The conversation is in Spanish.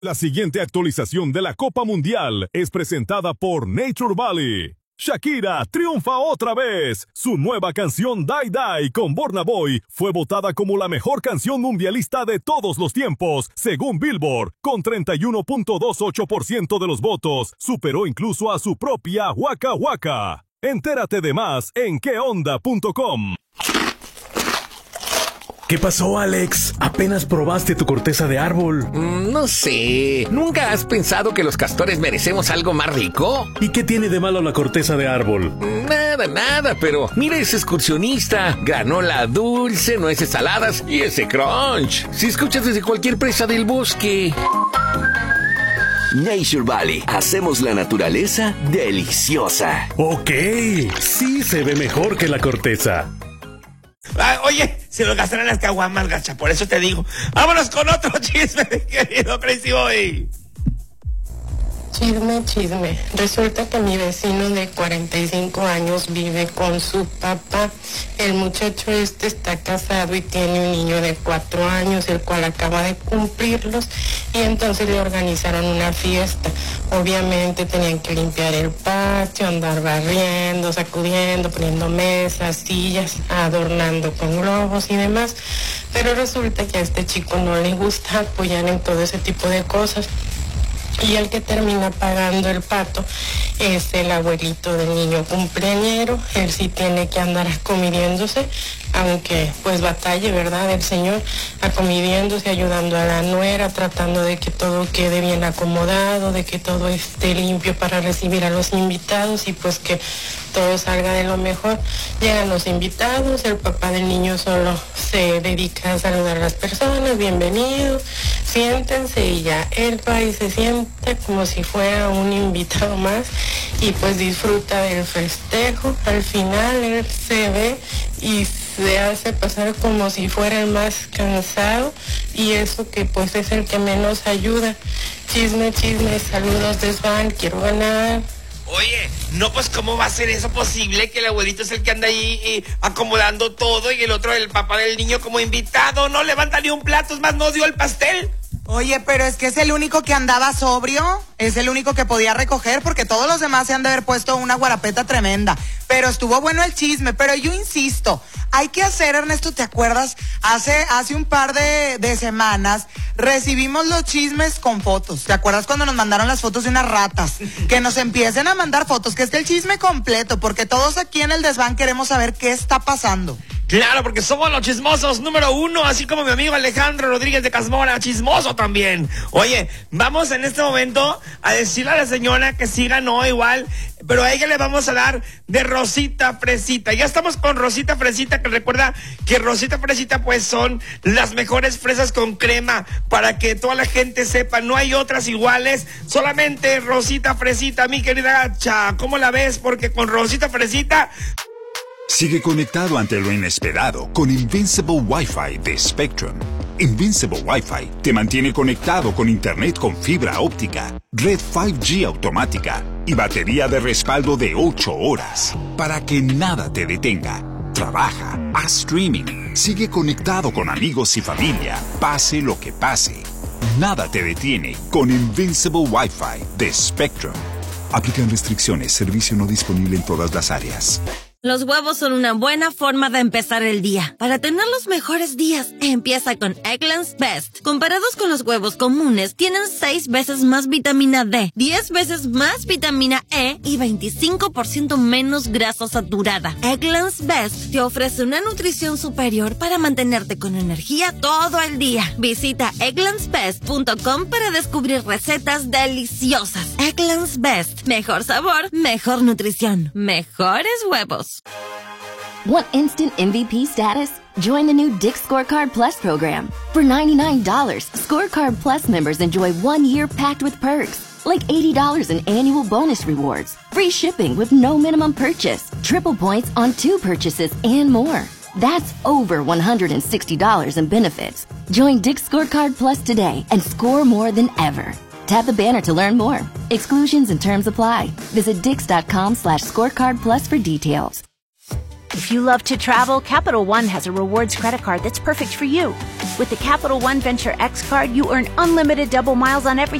La siguiente actualización de la Copa Mundial es presentada por Nature Valley. Shakira triunfa otra vez. Su nueva canción Die Die con Burna Boy fue votada como la mejor canción mundialista de todos los tiempos, según Billboard, con 31.28% de los votos. Superó incluso a su propia Waka Waka. Entérate de más en queonda.com. ¿Qué pasó, Alex? Apenas probaste tu corteza de árbol. No sé. ¿Nunca has pensado que los castores merecemos algo más rico? ¿Y qué tiene de malo la corteza de árbol? Nada, pero mira ese excursionista. Granola dulce, nueces saladas y ese crunch. Si escuchas desde cualquier presa del bosque. Nature Valley. Hacemos la naturaleza deliciosa. Ok, sí se ve mejor que la corteza. Oye, se lo gastaron las caguamas, gacha, por eso te digo. Vámonos con otro chisme, querido Crazy Boy. Chisme. Resulta que mi vecino de 45 años vive con su papá. El muchacho está casado y tiene un niño de 4 años, el cual acaba de cumplirlos, y entonces le organizaron una fiesta. Obviamente tenían que limpiar el patio, andar barriendo, sacudiendo, poniendo mesas, sillas, adornando con globos y demás. Pero resulta que a este chico no le gusta apoyar en todo ese tipo de cosas. Y el que termina pagando el pato es el abuelito del niño cumpleañero. Él sí tiene que andar acomidiéndose, aunque pues batalle, ¿verdad? El señor acomidiéndose, ayudando a la nuera, tratando de que todo quede bien acomodado, de que todo esté limpio para recibir a los invitados y pues que todo salga de lo mejor. Llegan los invitados, el papá del niño solo se dedica a saludar a las personas, bienvenidos, siéntense, y ya él va y se sienta como si fuera un invitado más y pues disfruta del festejo. Al final él se ve y se hace pasar como si fuera el más cansado, y eso que pues es el que menos ayuda. Chisme, saludos Desvan, quiero ganar. Oye, no, pues ¿cómo va a ser eso posible? Que el abuelito es el que anda ahí acomodando todo y el otro, el papá del niño, como invitado, no levanta ni un plato, es más, no dio el pastel. Oye, pero es que es el único que andaba sobrio, es el único que podía recoger, porque todos los demás se han de haber puesto una guarapeta tremenda. Pero estuvo bueno el chisme, pero yo insisto, hay que hacer, Ernesto, ¿te acuerdas? Hace un par de semanas recibimos los chismes con fotos. ¿Te acuerdas cuando nos mandaron las fotos de unas ratas? Que nos empiecen a mandar fotos, que esté el chisme completo, porque todos aquí en el Desván queremos saber qué está pasando. Claro, porque somos los chismosos número 1, así como mi amigo Alejandro Rodríguez de Casmora, chismoso también. Oye, vamos en este momento a decirle a la señora que sí ganó igual, pero a ella le vamos a dar de Rosita Fresita. Ya estamos con Rosita Fresita, que recuerda que Rosita Fresita pues son las mejores fresas con crema, para que toda la gente sepa, no hay otras iguales, solamente Rosita Fresita. Mi querida Gacha, ¿cómo la ves? Porque con Rosita Fresita... Sigue conectado ante lo inesperado con Invincible Wi-Fi de Spectrum. Invincible Wi-Fi te mantiene conectado con internet con fibra óptica, red 5G automática y batería de respaldo de 8 horas para que nada te detenga. Trabaja, haz streaming, sigue conectado con amigos y familia, pase lo que pase. Nada te detiene con Invincible Wi-Fi de Spectrum. Aplican restricciones, servicio no disponible en todas las áreas. Los huevos son una buena forma de empezar el día. Para tener los mejores días, empieza con Eggland's Best. Comparados con los huevos comunes, tienen 6 veces más vitamina D, 10 veces más vitamina E y 25% menos grasa saturada. Eggland's Best te ofrece una nutrición superior para mantenerte con energía todo el día. Visita egglandsbest.com para descubrir recetas deliciosas. Eggland's Best. Mejor sabor, mejor nutrición, mejores huevos. Want instant MVP status? Join the new Dick's Scorecard Plus program. For $99, Scorecard Plus members enjoy 1 year packed with perks, like $80 in annual bonus rewards, free shipping with no minimum purchase, triple points on 2 purchases, and more. That's over $160 in benefits. Join Dick's Scorecard Plus today and score more than ever. Tap the banner to learn more. Exclusions and terms apply. Visit dix.com/scorecard plus for details. If you love to travel, Capital One has a rewards credit card that's perfect for you. With the Capital One Venture X card, you earn unlimited double miles on everything